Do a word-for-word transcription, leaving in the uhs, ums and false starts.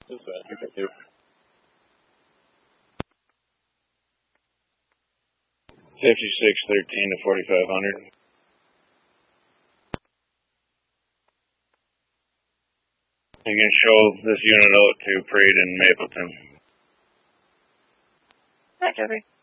This is that. Thank you. Fifty-six thirteen to forty-five hundred. You can show this unit out to Parade in Mapleton. Hi, Joby.